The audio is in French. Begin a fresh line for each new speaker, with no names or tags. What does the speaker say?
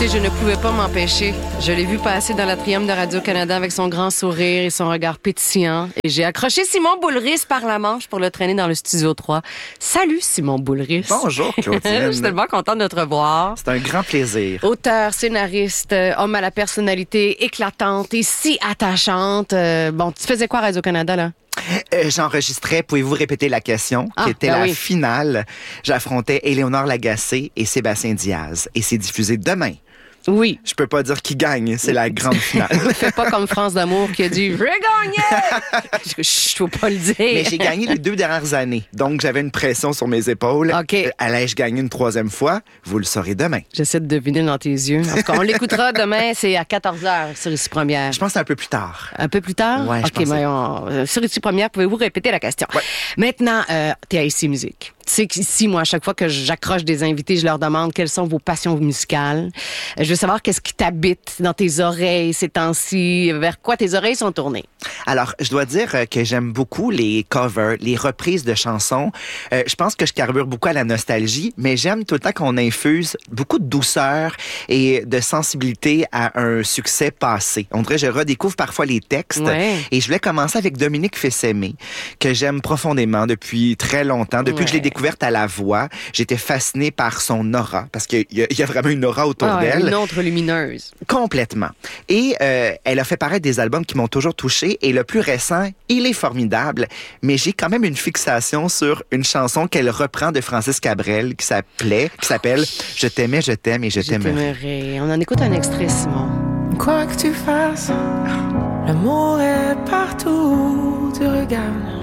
Écoutez, je ne pouvais pas m'empêcher. Je l'ai vu passer dans l'atrium de Radio-Canada avec son grand sourire et son regard pétillant. Et j'ai accroché Simon Boulris par la manche pour le traîner dans le Studio 3. Salut, Simon Boulris.
Bonjour, Claudine.
Je suis tellement contente de te revoir.
C'est un grand plaisir.
Auteur, scénariste, homme à la personnalité éclatante et si attachante. Bon, tu faisais quoi à Radio-Canada, là?
J'enregistrais, pouvez-vous répéter la question, qui était la finale. J'affrontais Éléonore Lagacé et Sébastien Diaz. Et c'est diffusé demain.
Oui.
Je peux pas dire qui gagne, c'est la grande finale.
Fais pas comme France d'amour qui a dit « Je vais gagner! » Je faut pas le dire.
Mais j'ai gagné les 2 dernières années, donc j'avais une pression sur mes épaules.
OK.
Allais-je gagner une 3e fois? Vous le saurez demain.
J'essaie de deviner dans tes yeux. En tout cas, on l'écoutera demain, c'est à 14h sur Ici Première.
Je pense que c'est un peu plus tard.
Un peu plus tard?
Ouais,
OK, mais sur Ici Première, pouvez-vous répéter la question?
Ouais.
Maintenant, t'es à Ici Musique. Tu sais qu'ici, moi, à chaque fois que j'accroche des invités, je leur demande quelles sont vos passions musicales. Je veux savoir qu'est-ce qui t'habite dans tes oreilles ces temps-ci, vers quoi tes oreilles sont tournées.
Alors, je dois dire que j'aime beaucoup les covers, les reprises de chansons. Je pense que je carbure beaucoup à la nostalgie, mais j'aime tout le temps qu'on infuse beaucoup de douceur et de sensibilité à un succès passé. On dirait que je redécouvre parfois les textes.
Ouais.
Et je voulais commencer avec Dominique Fils-Aimé, que j'aime profondément depuis très longtemps. Depuis que je l'ai découverte à la voix, j'étais fascinée par son aura, parce qu'il y a vraiment une aura autour d'elle.
Une autre lumineuse.
Complètement. Et elle a fait paraître des albums qui m'ont toujours touchée. Et le plus récent, il est formidable. Mais j'ai quand même une fixation sur une chanson qu'elle reprend de Francis Cabrel qui s'appelle « Je t'aimais, je t'aime et je t'aimerai ».
On en écoute un extrait, Simon.
Quoi que tu fasses, l'amour est partout où tu regardes.